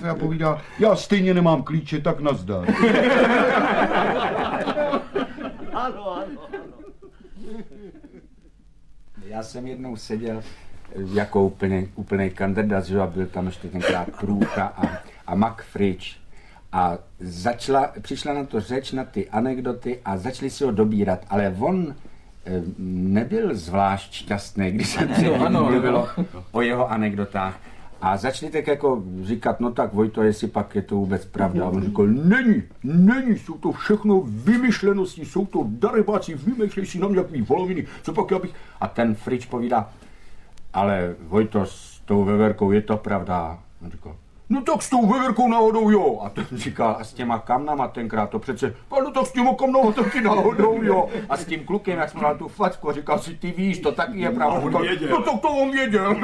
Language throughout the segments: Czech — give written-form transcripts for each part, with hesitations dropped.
kafe a povídá, já stejně nemám klíče, tak nazdar. Ano. Já jsem jednou seděl jako úplný kandidát, že byl tam ještě tenkrát Krůcha a Mac Fridge. A přišla na to řeč, na ty anekdoty a začali si ho dobírat, ale on nebyl zvlášť šťastný, když se mluvilo o jeho anekdotách. A začali tak jako říkat, no tak Vojto, jestli pak je to vůbec pravda. A on říkal, není, jsou to všechno vymyšlenosti, jsou to darebáci, vymýšlej si na mě takový voloviny, co pak já bych... A ten Fridge povídá, ale Vojto, s tou veverkou je to pravda. On říkal, no tak s tou veverkou náhodou jo. A ten říkal, a s těma kamnama tenkrát to přece, no tak s těma kamnama taky náhodou jo. A s tím klukem, jak jsme dal tu facku, říkal si, ty víš, to taky je pravda. No tak to on věděl.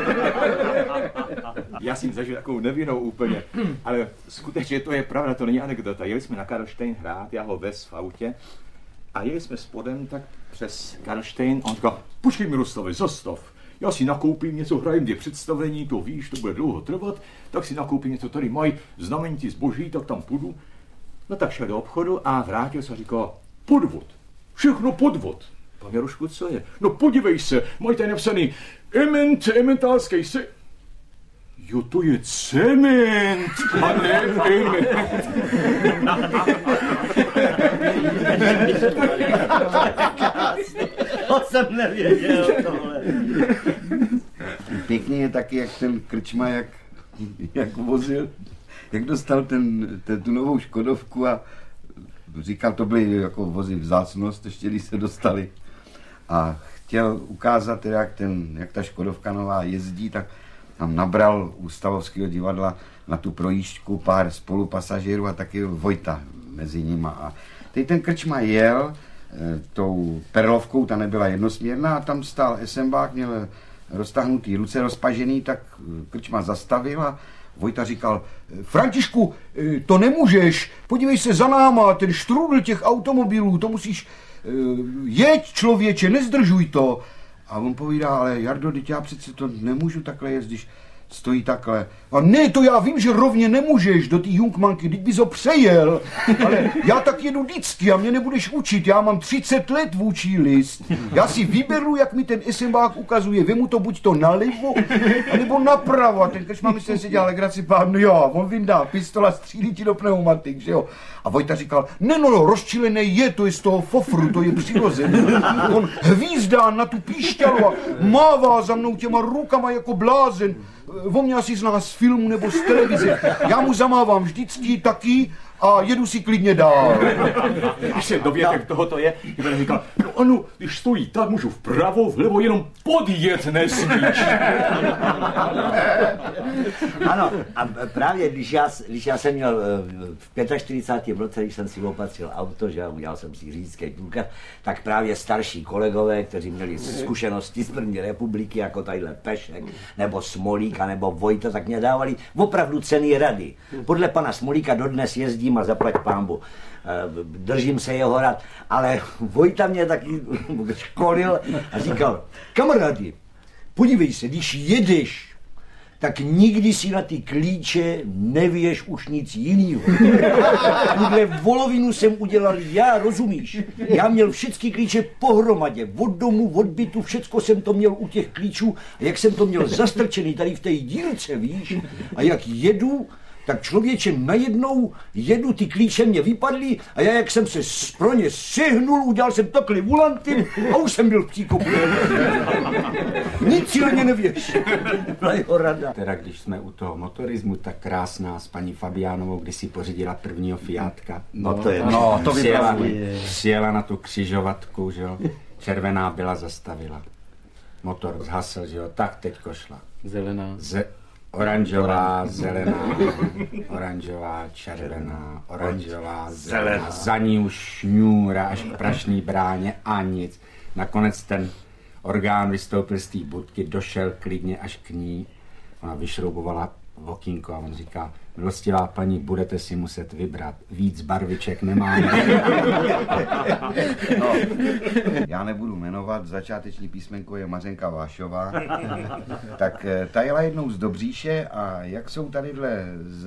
Já jsem zažil takovou nevinnou úplně, ale skutečně to je pravda, to není anekdota. Jeli jsme na Karlštejn hrát, já ho vez v autě a jeli jsme spodem tak přes Karlštejn a on říkal, počkej Miroslave, zastav. Já si nakoupím něco, hrajem 2 představení, to víš, to bude dlouho trvat, tak si nakoupím něco, tady mají znamenití zboží, tak tam půjdu. No tak šel do obchodu a vrátil se a říkal, podvod, všechno podvod. Pan Jarošku, co je? No podívej se, mají tady napsaný ementálský se... Jo, to je cement, a ne ement. To jsem nevěděl tohle. Pěkně je taky, jak ten krčma, jak vozil, jak dostal tu novou Škodovku a říkal, to byly jako vozy vzácnost, ještě když se dostali. A chtěl ukázat, jak ta Škodovka nová jezdí, tak tam nabral u Stavovského divadla na tu projížďku pár spolupasažérů a taky Vojta mezi nima. A teď ten krčma jel tou perlovkou, ta nebyla jednosměrná a tam stál esembák, měl roztáhnutý ruce, rozpažený, tak krčma zastavil a Vojta říkal, Františku, to nemůžeš, podívej se za náma, ten štrůdl těch automobilů, to musíš, jeď člověče, nezdržuj to. A on povídá, ale Jardo, teď já přece to nemůžu takhle jezdit, když stojí takhle. A ne, to já vím, že rovně nemůžeš do té Jungmanky, teď bys ho přejel, ale já tak jedu vždycky a mě nebudeš učit, já mám 30 let vůči list. Já si vyberu, jak mi ten esembák ukazuje, vemu to buď to nalevo, anebo napravo. A ten krčma myslel, že se dělá legraci, pán, no jo, on vyndá pistola, střílí ti do pneumatik, že jo. A Vojta říkal, no, rozčilený je, to je z toho fofru, to je přirozený. On hvízdá na tu píšťalu a mává za mnou těma rukama jako blázen. On mě asi zná z filmu nebo z televize. Já mu zamávám vždycky taky a jedu si klidně dál. Ještě dovětek tohoto je, kdyby říkal, no ano, když stojí tak, můžu vpravo, vlevo, jenom podjet nesmíš. Ano, a právě když já jsem měl v 45. roce, když jsem si opatřil auto, že udělal jsem si řidičský průkaz, tak právě starší kolegové, kteří měli zkušenosti z první republiky, jako tadyhle Pešek, nebo Smolík, nebo Vojta, tak mě dávali opravdu cenné rady. Podle pana Smolíka dodnes jezdím a zaplať pánbu. Držím se jeho rad, ale Vojta mě taky školil a říkal, kamarádi, podívej se, když jedeš, tak nikdy si na ty klíče nevěš už nic jinýho. Tuhle volovinu jsem udělal já, rozumíš? Já měl všechny klíče pohromadě, od domu, od bytu, všecko jsem to měl u těch klíčů a jak jsem to měl zastrčený tady v té dílce, víš? A jak jedu, tak člověče najednou jedu, ty klíče mě vypadly a já, jak jsem se pro ně sehnul, udělal jsem takhle volantem a už jsem byl v příkopu. Nic si na ně nevěš. Byla jeho rada. Teda když jsme u toho motorismu, tak krásná s paní Fabiánovou, když si pořídila prvního Fiatka. No to je. No, to přijela na tu křižovatku, že jo, červená byla, zastavila. Motor zhasl, že jo, tak teďko šla. Zelená. Oranžová, zelená, oranžová, červená, oranžová, zelená. Za ní už šňůra až k prašný bráně a nic. Nakonec ten orgán vystoupil z té budky, došel klidně až k ní. Ona vyšroubovala okýnko a on říká, milostivá paní, budete si muset vybrat. Víc barviček nemáme. No, já nebudu jmenovat, začáteční písmenko je Mařenka Vášová. Tak ta jela jednou z Dobříše a jak jsou tadyhle